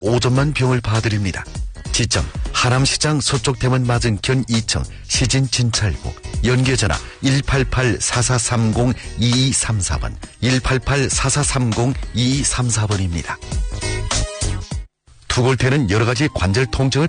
5점만 병을 봐드립니다. 지점 하남시장 서쪽 대문 맞은편 2층 시진 진찰부. 연계전화 188-4430-2234번 188-4430-2234번입니다. 투골테는 여러가지 관절 통증을